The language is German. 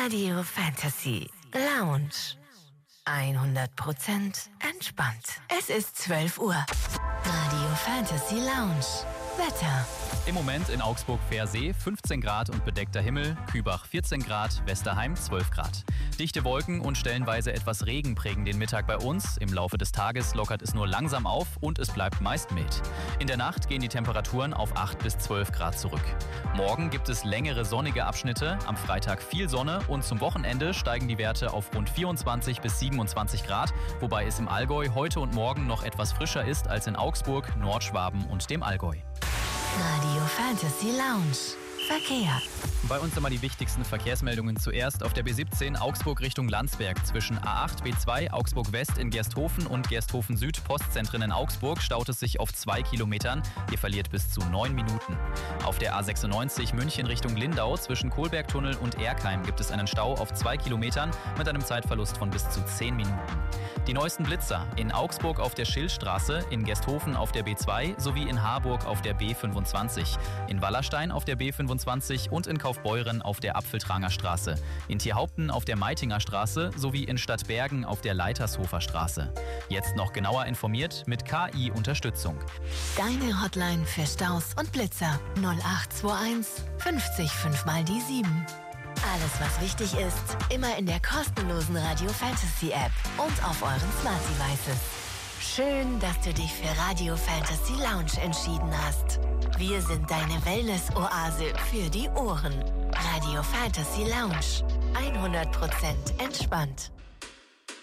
Radio Fantasy Lounge. 100% entspannt. Es ist 12 Uhr. Radio Fantasy Lounge. Wetter. Im Moment in Augsburg-Versee 15 Grad und bedeckter Himmel, Kübach 14 Grad, Westerheim 12 Grad. Dichte Wolken und stellenweise etwas Regen prägen den Mittag bei uns. Im Laufe des Tages lockert es nur langsam auf und es bleibt meist mild. In der Nacht gehen die Temperaturen auf 8 bis 12 Grad zurück. Morgen gibt es längere sonnige Abschnitte, am Freitag viel Sonne und zum Wochenende steigen die Werte auf rund 24 bis 27 Grad, wobei es im Allgäu heute und morgen noch etwas frischer ist als in Augsburg, Nordschwaben und dem Allgäu. Radio Fantasy Lounge. Verkehr. Bei uns immer die wichtigsten Verkehrsmeldungen zuerst. Auf der B17 Augsburg Richtung Landsberg zwischen A8, B2, Augsburg West in Gersthofen und Gersthofen Süd Postzentren in Augsburg staut es sich auf 2 Kilometern. Ihr verliert bis zu 9 Minuten. Auf der A96 München Richtung Lindau zwischen Kohlbergtunnel und Erkheim gibt es einen Stau auf 2 Kilometern mit einem Zeitverlust von bis zu 10 Minuten. Die neuesten Blitzer in Augsburg auf der Schillstraße, in Gersthofen auf der B2 sowie in Harburg auf der B25, in Wallerstein auf der B25 und in Kaufbeuren auf der Apfeltranger Straße, in Tierhaupten auf der Meitinger Straße sowie in Stadtbergen auf der Leitershofer Straße. Jetzt noch genauer informiert mit KI-Unterstützung. Deine Hotline für Staus und Blitzer 0821 50 5 mal die 7. Alles, was wichtig ist, immer in der kostenlosen Radio Fantasy App und auf euren Smart Devices. Schön, dass du dich für Radio Fantasy Lounge entschieden hast. Wir sind deine Wellness-Oase für die Ohren. Radio Fantasy Lounge. 100% entspannt.